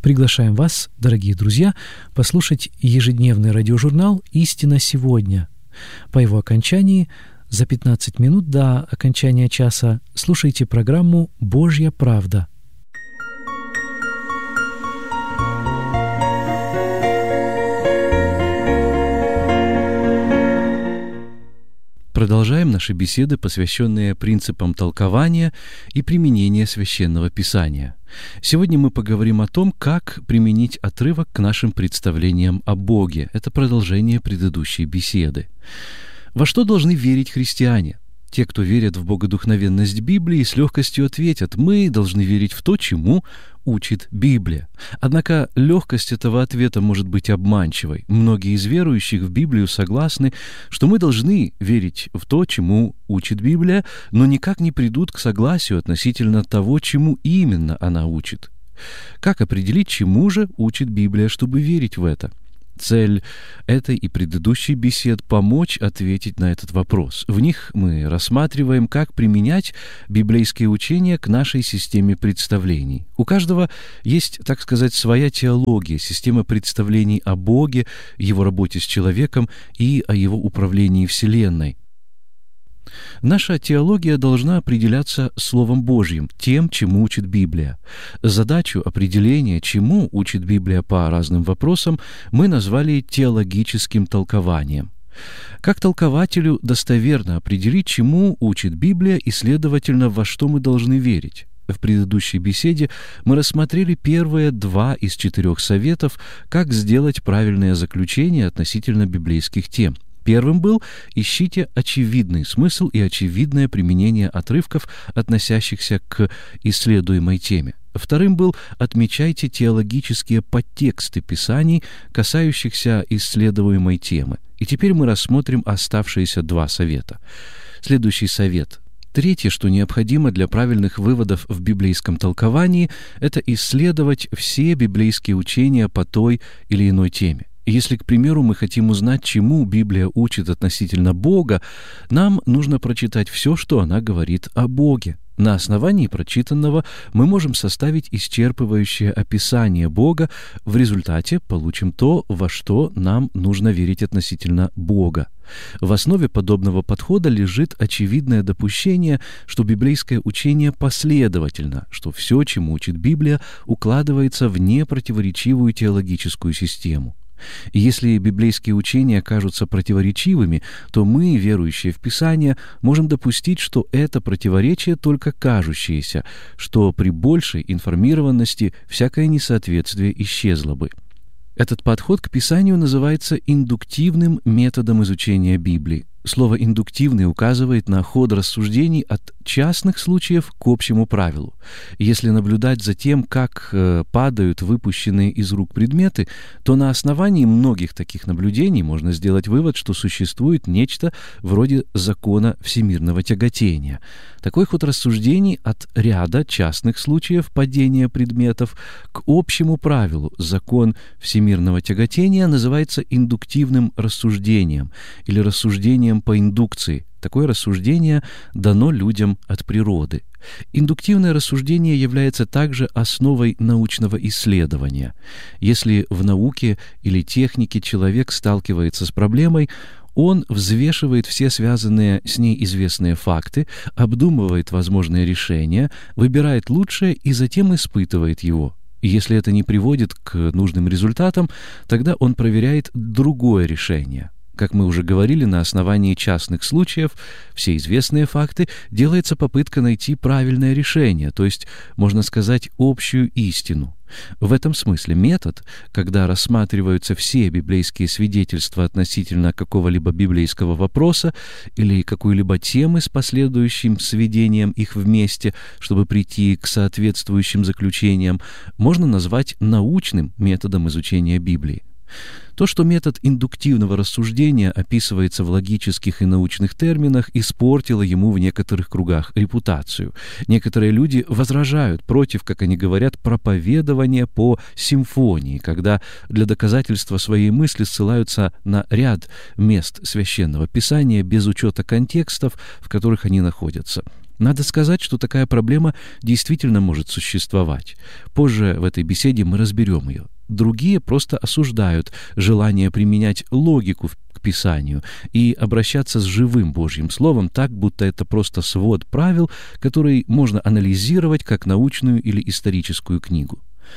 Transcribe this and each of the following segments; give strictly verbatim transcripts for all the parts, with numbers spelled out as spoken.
Приглашаем вас, дорогие друзья, послушать ежедневный радиожурнал «Истина сегодня». По его окончании, за пятнадцать минут до окончания часа, слушайте программу «Божья правда». Продолжаем наши беседы, посвященные принципам толкования и применения Священного Писания. Сегодня мы поговорим о том, как применить отрывок к нашим представлениям о Боге. Это продолжение предыдущей беседы. Во что должны верить христиане? Те, кто верят в богодухновенность Библии, с легкостью ответят: мы должны верить в то, чему учит Библия. Однако легкость этого ответа может быть обманчивой. Многие из верующих в Библию согласны, что мы должны верить в то, чему учит Библия, но никак не придут к согласию относительно того, чему именно она учит. Как определить, чему же учит Библия, чтобы верить в это? Цель этой и предыдущей бесед — помочь ответить на этот вопрос. В них мы рассматриваем, как применять библейские учения к нашей системе представлений. У каждого есть, так сказать, своя теология, система представлений о Боге, Его работе с человеком и о Его управлении Вселенной. Наша теология должна определяться Словом Божьим, тем, чему учит Библия. Задачу определения, чему учит Библия по разным вопросам, мы назвали теологическим толкованием. Как толкователю достоверно определить, чему учит Библия и, следовательно, во что мы должны верить? В предыдущей беседе мы рассмотрели первые два из четырех советов, как сделать правильное заключение относительно библейских тем. Первым был: ищите очевидный смысл и очевидное применение отрывков, относящихся к исследуемой теме. Вторым был: отмечайте теологические подтексты Писаний, касающихся исследуемой темы. И теперь мы рассмотрим оставшиеся два совета. Следующий совет. Третье, что необходимо для правильных выводов в библейском толковании, это исследовать все библейские учения по той или иной теме. Если, к примеру, мы хотим узнать, чему Библия учит относительно Бога, нам нужно прочитать все, что она говорит о Боге. На основании прочитанного мы можем составить исчерпывающее описание Бога, в результате получим то, во что нам нужно верить относительно Бога. В основе подобного подхода лежит очевидное допущение, что библейское учение последовательно, что все, чему учит Библия, укладывается в непротиворечивую теологическую систему. И если библейские учения кажутся противоречивыми, то мы, верующие в Писание, можем допустить, что это противоречие только кажущееся, что при большей информированности всякое несоответствие исчезло бы. Этот подход к Писанию называется индуктивным методом изучения Библии. Слово «индуктивный» указывает на ход рассуждений от частных случаев к общему правилу. Если наблюдать за тем, как э, падают выпущенные из рук предметы, то на основании многих таких наблюдений можно сделать вывод, что существует нечто вроде закона всемирного тяготения. Такой ход рассуждений от ряда частных случаев падения предметов к общему правилу, закон всемирного тяготения, называется индуктивным рассуждением или рассуждением по индукции. Такое рассуждение дано людям от природы. Индуктивное рассуждение является также основой научного исследования. Если в науке или технике человек сталкивается с проблемой, он взвешивает все связанные с ней известные факты, обдумывает возможные решения, выбирает лучшее и затем испытывает его. И если это не приводит к нужным результатам, тогда он проверяет другое решение. Как мы уже говорили, на основании частных случаев, все известные факты, делается попытка найти правильное решение, то есть, можно сказать, общую истину. В этом смысле метод, когда рассматриваются все библейские свидетельства относительно какого-либо библейского вопроса или какой-либо темы с последующим сведением их вместе, чтобы прийти к соответствующим заключениям, можно назвать научным методом изучения Библии. То, что метод индуктивного рассуждения описывается в логических и научных терминах, испортило ему в некоторых кругах репутацию. Некоторые люди возражают против, как они говорят, проповедования по симфонии, когда для доказательства своей мысли ссылаются на ряд мест Священного Писания без учета контекстов, в которых они находятся. Надо сказать, что такая проблема действительно может существовать. Позже в этой беседе мы разберем ее. Другие просто осуждают желание применять логику к Писанию и обращаться с живым Божьим Словом так, будто это просто свод правил, который можно анализировать как научную или историческую книгу.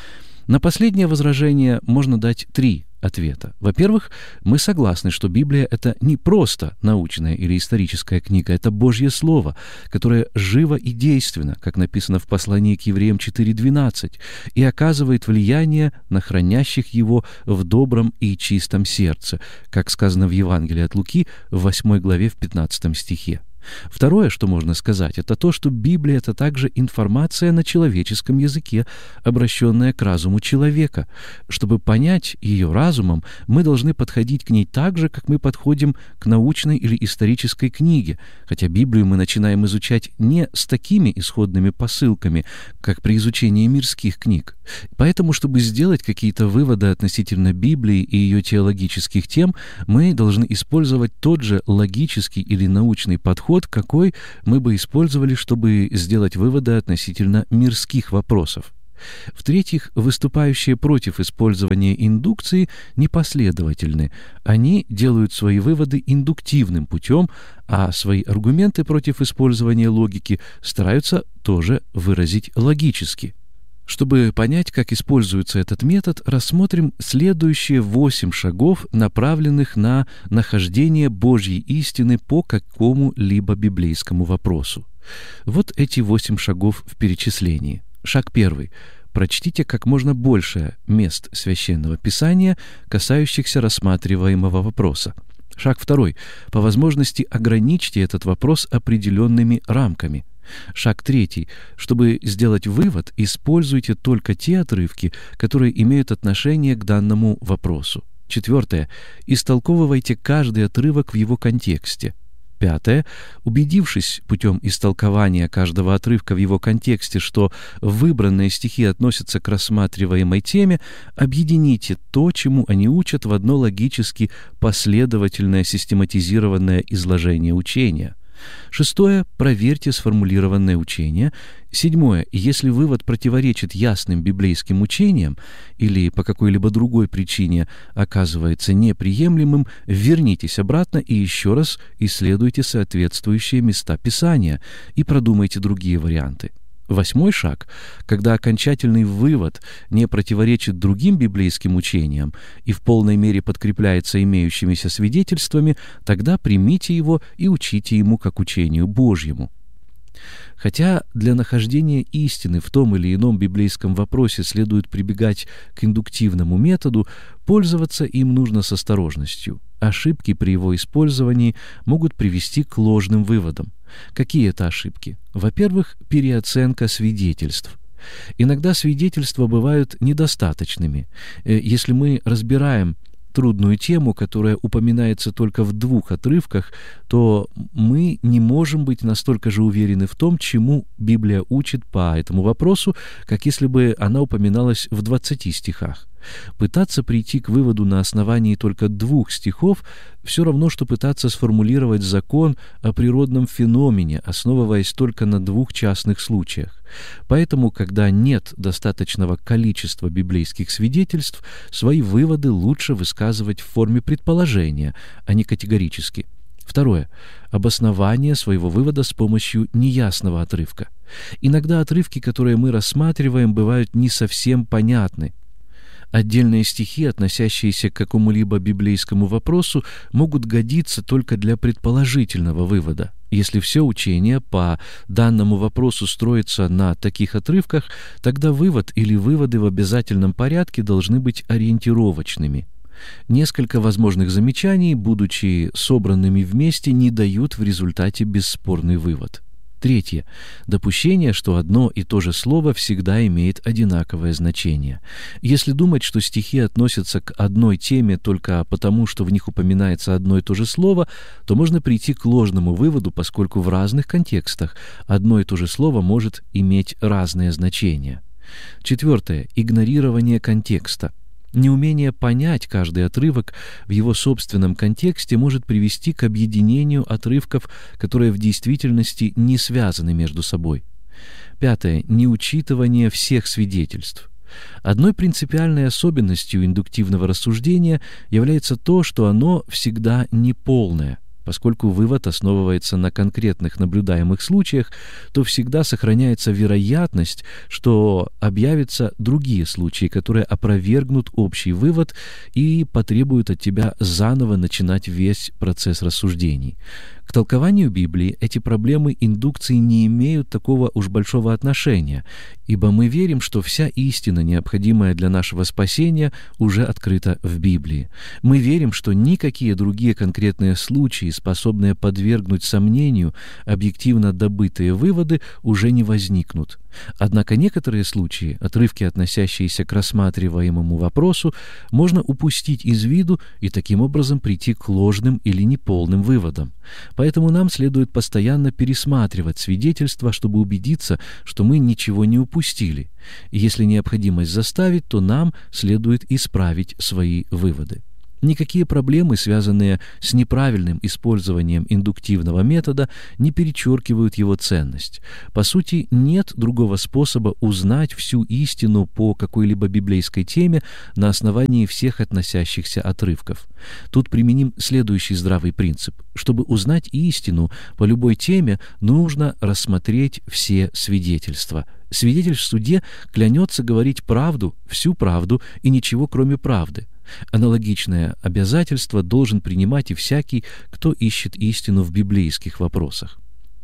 На последнее возражение можно дать три ответа. Во-первых, мы согласны, что Библия — это не просто научная или историческая книга, это Божье Слово, которое живо и действенно, как написано в послании к Евреям четыре двенадцать, и оказывает влияние на хранящих его в добром и чистом сердце, как сказано в Евангелии от Луки в восьмой главе в пятнадцатом стихе. Второе, что можно сказать, это то, что Библия — это также информация на человеческом языке, обращенная к разуму человека. Чтобы понять ее разумом, мы должны подходить к ней так же, как мы подходим к научной или исторической книге, хотя Библию мы начинаем изучать не с такими исходными посылками, как при изучении мирских книг. Поэтому, чтобы сделать какие-то выводы относительно Библии и ее теологических тем, мы должны использовать тот же логический или научный подход, какой мы бы использовали, чтобы сделать выводы относительно мирских вопросов. В-третьих, выступающие против использования индукции непоследовательны. Они делают свои выводы индуктивным путем, а свои аргументы против использования логики стараются тоже выразить логически. Чтобы понять, как используется этот метод, рассмотрим следующие восемь шагов, направленных на нахождение Божьей истины по какому-либо библейскому вопросу. Вот эти восемь шагов в перечислении. Шаг первый. Прочтите как можно больше мест Священного Писания, касающихся рассматриваемого вопроса. Шаг второй. По возможности ограничьте этот вопрос определенными рамками. Шаг третий. Чтобы сделать вывод, используйте только те отрывки, которые имеют отношение к данному вопросу. Четвертое. Истолковывайте каждый отрывок в его контексте. Пятое. Убедившись путем истолкования каждого отрывка в его контексте, что выбранные стихи относятся к рассматриваемой теме, объедините то, чему они учат, в одно логически последовательное систематизированное изложение учения. Шестое. Проверьте сформулированное учение. Седьмое. Если вывод противоречит ясным библейским учениям или по какой-либо другой причине оказывается неприемлемым, вернитесь обратно и еще раз исследуйте соответствующие места Писания и продумайте другие варианты. Восьмой шаг. Когда окончательный вывод не противоречит другим библейским учениям и в полной мере подкрепляется имеющимися свидетельствами, тогда примите его и учите ему как учению Божьему. Хотя для нахождения истины в том или ином библейском вопросе следует прибегать к индуктивному методу, пользоваться им нужно с осторожностью. Ошибки при его использовании могут привести к ложным выводам. Какие это ошибки? Во-первых, переоценка свидетельств. Иногда свидетельства бывают недостаточными. Если мы разбираем трудную тему, которая упоминается только в двух отрывках, то мы не можем быть настолько же уверены в том, чему Библия учит по этому вопросу, как если бы она упоминалась в двадцати стихах. Пытаться прийти к выводу на основании только двух стихов все равно, что пытаться сформулировать закон о природном феномене, основываясь только на двух частных случаях. Поэтому, когда нет достаточного количества библейских свидетельств, свои выводы лучше высказывать в форме предположения, а не категорически. Второе. Обоснование своего вывода с помощью неясного отрывка. Иногда отрывки, которые мы рассматриваем, бывают не совсем понятны. Отдельные стихи, относящиеся к какому-либо библейскому вопросу, могут годиться только для предположительного вывода. Если все учение по данному вопросу строится на таких отрывках, тогда вывод или выводы в обязательном порядке должны быть ориентировочными. Несколько возможных замечаний, будучи собранными вместе, не дают в результате бесспорный вывод. Третье. Допущение, что одно и то же слово всегда имеет одинаковое значение. Если думать, что стихи относятся к одной теме только потому, что в них упоминается одно и то же слово, то можно прийти к ложному выводу, поскольку в разных контекстах одно и то же слово может иметь разное значение. Четвертое. Игнорирование контекста. Неумение понять каждый отрывок в его собственном контексте может привести к объединению отрывков, которые в действительности не связаны между собой. Пятое. Неучитывание всех свидетельств. Одной принципиальной особенностью индуктивного рассуждения является то, что оно всегда неполное. Поскольку вывод основывается на конкретных наблюдаемых случаях, то всегда сохраняется вероятность, что объявятся другие случаи, которые опровергнут общий вывод и потребуют от тебя заново начинать весь процесс рассуждений. К толкованию Библии эти проблемы индукции не имеют такого уж большого отношения, ибо мы верим, что вся истина, необходимая для нашего спасения, уже открыта в Библии. Мы верим, что никакие другие конкретные случаи, способные подвергнуть сомнению объективно добытые выводы, уже не возникнут. Однако некоторые случаи, отрывки, относящиеся к рассматриваемому вопросу, можно упустить из виду и таким образом прийти к ложным или неполным выводам. Поэтому нам следует постоянно пересматривать свидетельства, чтобы убедиться, что мы ничего не упустили. И если необходимость заставит, то нам следует исправить свои выводы. Никакие проблемы, связанные с неправильным использованием индуктивного метода, не перечеркивают его ценность. По сути, нет другого способа узнать всю истину по какой-либо библейской теме на основании всех относящихся отрывков. Тут применим следующий здравый принцип. Чтобы узнать истину по любой теме, нужно рассмотреть все свидетельства. Свидетель в суде клянется говорить правду, всю правду и ничего, кроме правды. Аналогичное обязательство должен принимать и всякий, кто ищет истину в библейских вопросах.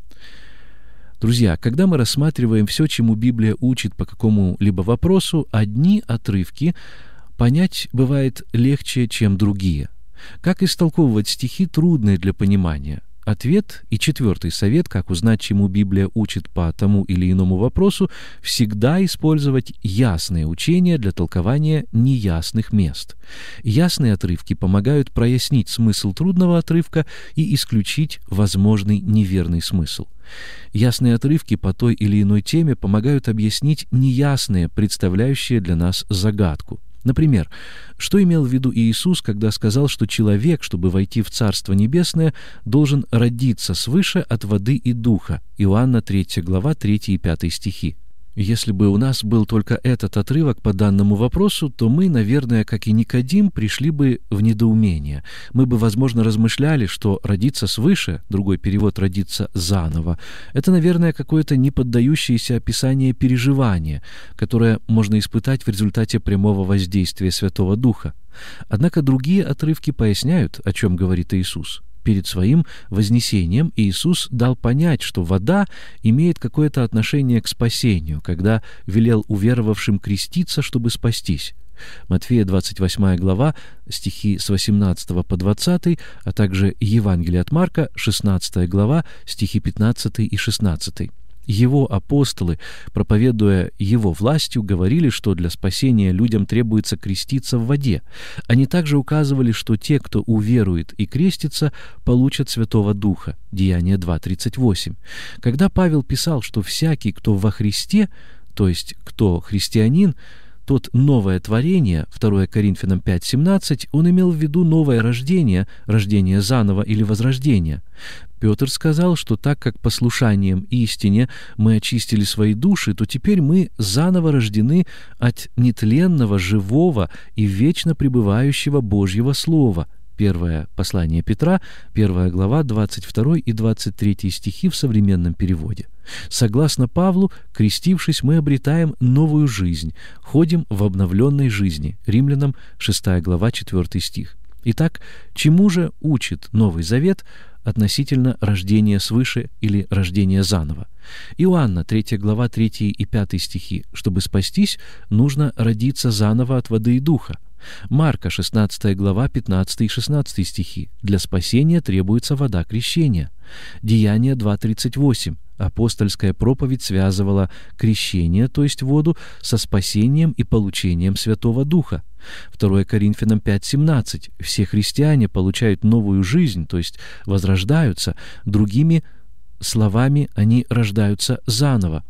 Друзья, когда мы рассматриваем все, чему Библия учит по какому-либо вопросу, одни отрывки понять бывает легче, чем другие. Как истолковывать стихи, трудные для понимания? Ответ и четвертый совет, как узнать, чему Библия учит по тому или иному вопросу, всегда использовать ясные учения для толкования неясных мест. Ясные отрывки помогают прояснить смысл трудного отрывка и исключить возможный неверный смысл. Ясные отрывки по той или иной теме помогают объяснить неясные, представляющие для нас загадку. Например, что имел в виду Иисус, когда сказал, что человек, чтобы войти в Царство Небесное, должен родиться свыше от воды и духа? Иоанна третья глава, третий и пятый стихи. Если бы у нас был только этот отрывок по данному вопросу, то мы, наверное, как и Никодим, пришли бы в недоумение. Мы бы, возможно, размышляли, что родиться свыше, другой перевод «родиться заново», это, наверное, какое-то неподдающееся описание переживание, которое можно испытать в результате прямого воздействия Святого Духа. Однако другие отрывки поясняют, о чем говорит Иисус. Перед своим вознесением Иисус дал понять, что вода имеет какое-то отношение к спасению, когда велел уверовавшим креститься, чтобы спастись. Матфея двадцать восьмая глава, стихи с восемнадцатого по двадцатый, а также Евангелие от Марка, шестнадцатая глава, стихи пятнадцатый и шестнадцатый. Его апостолы, проповедуя его властью, говорили, что для спасения людям требуется креститься в воде. Они также указывали, что те, кто уверует и крестится, получат Святого Духа. Деяния два тридцать восемь. Когда Павел писал, что всякий, кто во Христе, то есть кто христианин, тот новое творение, второе Коринфянам пять семнадцать, он имел в виду новое рождение, рождение заново или возрождение. Петр сказал, что так как послушанием истине мы очистили свои души, то теперь мы заново рождены от нетленного, живого и вечно пребывающего Божьего Слова. Первое послание Петра, первая глава, двадцать второй и двадцать третий стихи в современном переводе. Согласно Павлу, крестившись, мы обретаем новую жизнь, ходим в обновленной жизни. Римлянам шестая глава, четвёртый стих. Итак, чему же учит Новый Завет относительно рождения свыше или рождения заново? Иоанна третья глава, третий и пятый стихи. Чтобы спастись, нужно родиться заново от воды и духа. Марка шестнадцатая глава, пятнадцатый и шестнадцатый стихи. Для спасения требуется вода крещения. Деяния два тридцать восемь. Апостольская проповедь связывала крещение, то есть воду, со спасением и получением Святого Духа. второе Коринфянам пять семнадцать. Все христиане получают новую жизнь, то есть возрождаются. Другими словами, они рождаются заново.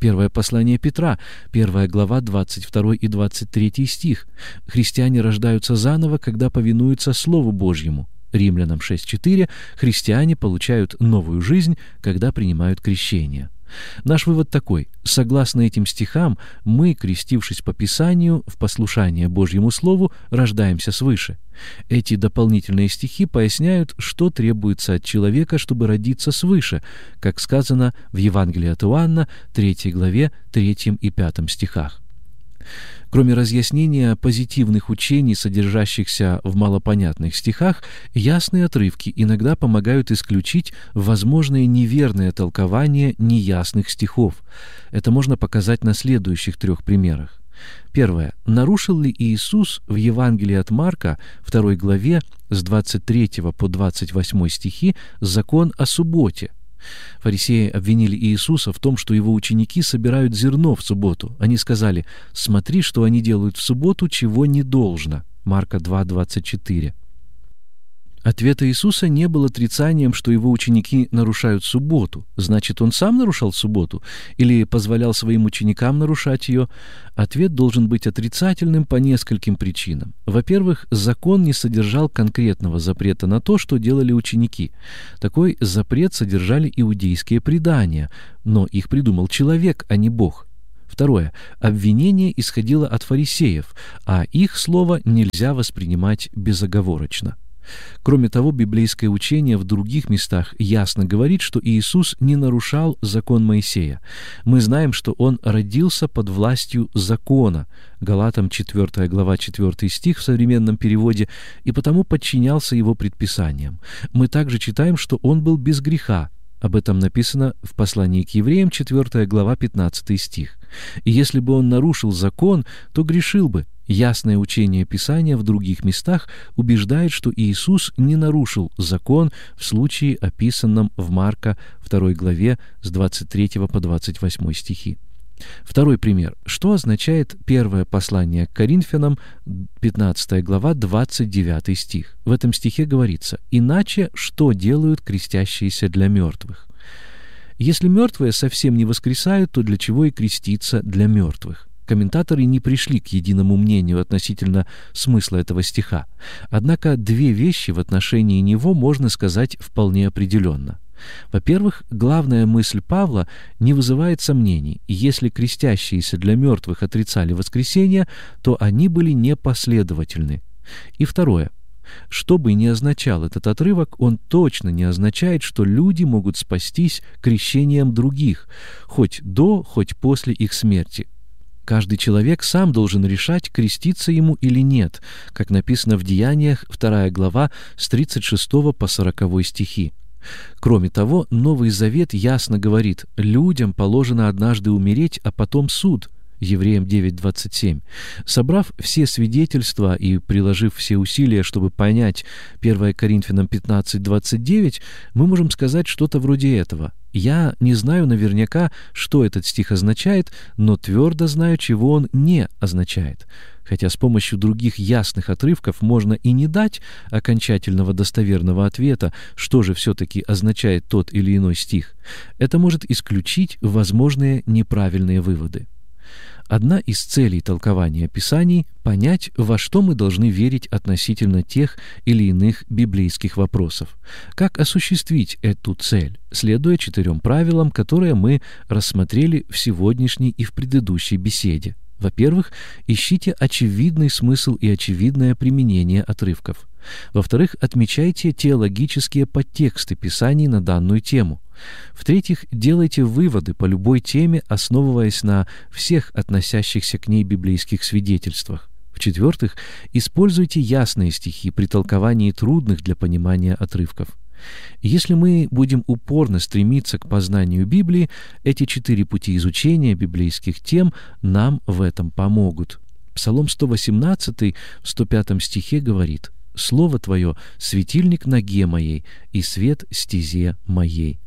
Первое послание Петра, первая глава, двадцать второй и двадцать третий стих. Христиане рождаются заново, когда повинуются Слову Божьему. Римлянам шесть четыре. Христиане получают новую жизнь, когда принимают крещение. Наш вывод такой. Согласно этим стихам, мы, крестившись по Писанию, в послушание Божьему Слову, рождаемся свыше. Эти дополнительные стихи поясняют, что требуется от человека, чтобы родиться свыше, как сказано в Евангелии от Иоанна, третьей главе, третьем и пятом стихах. Кроме разъяснения позитивных учений, содержащихся в малопонятных стихах, ясные отрывки иногда помогают исключить возможные неверные толкования неясных стихов. Это можно показать на следующих трех примерах. Первое. Нарушил ли Иисус в Евангелии от Марка, второй главе, с двадцать третьего по двадцать восьмой стихи, закон о субботе? Фарисеи обвинили Иисуса в том, что его ученики собирают зерно в субботу. Они сказали: «Смотри, что они делают в субботу, чего не должно». Марка два двадцать четыре. Ответ Иисуса не был отрицанием, что его ученики нарушают субботу. Значит, он сам нарушал субботу или позволял своим ученикам нарушать ее? Ответ должен быть отрицательным по нескольким причинам. Во-первых, закон не содержал конкретного запрета на то, что делали ученики. Такой запрет содержали иудейские предания, но их придумал человек, а не Бог. Второе. Обвинение исходило от фарисеев, а их слово нельзя воспринимать безоговорочно. Кроме того, библейское учение в других местах ясно говорит, что Иисус не нарушал закон Моисея. Мы знаем, что Он родился под властью закона, Галатам четвёртая глава, четвёртый стих в современном переводе, и потому подчинялся его предписаниям. Мы также читаем, что Он был без греха. Об этом написано в послании к евреям, четвёртая глава, пятнадцатый стих. И если бы Он нарушил закон, то грешил бы. Ясное учение Писания в других местах убеждает, что Иисус не нарушил закон в случае, описанном в Марка второй главе с двадцать третьего по двадцать восьмой стихи. Второй пример. Что означает первое послание к Коринфянам, пятнадцатая глава, двадцать девятый стих? В этом стихе говорится: «Иначе что делают крестящиеся для мертвых?» Если мертвые совсем не воскресают, то для чего и креститься для мертвых? Комментаторы не пришли к единому мнению относительно смысла этого стиха. Однако две вещи в отношении него можно сказать вполне определенно. Во-первых, главная мысль Павла не вызывает сомнений. Если крестящиеся для мертвых отрицали воскресение, то они были непоследовательны. И второе. Что бы ни означал этот отрывок, он точно не означает, что люди могут спастись крещением других, хоть до, хоть после их смерти. Каждый человек сам должен решать, креститься ему или нет, как написано в Деяниях, вторая глава, с тридцать шестого по сороковой стихи. Кроме того, Новый Завет ясно говорит: людям положено однажды умереть, а потом суд. Евреям девять двадцать семь. Собрав все свидетельства и приложив все усилия, чтобы понять первое Коринфянам пятнадцать двадцать девять, мы можем сказать что-то вроде этого. Я не знаю наверняка, что этот стих означает, но твердо знаю, чего он не означает. Хотя с помощью других ясных отрывков можно и не дать окончательного достоверного ответа, что же все-таки означает тот или иной стих. Это может исключить возможные неправильные выводы. Одна из целей толкования Писаний — понять, во что мы должны верить относительно тех или иных библейских вопросов. Как осуществить эту цель, следуя четырем правилам, которые мы рассмотрели в сегодняшней и в предыдущей беседе. Во-первых, ищите очевидный смысл и очевидное применение отрывков. Во-вторых, отмечайте теологические подтексты Писаний на данную тему. В-третьих, делайте выводы по любой теме, основываясь на всех относящихся к ней библейских свидетельствах. В-четвертых, используйте ясные стихи при толковании трудных для понимания отрывков. Если мы будем упорно стремиться к познанию Библии, эти четыре пути изучения библейских тем нам в этом помогут. Псалом сто восемнадцатый в сто пятом стихе говорит: «Слово Твое — светильник ноге моей и свет стезе моей».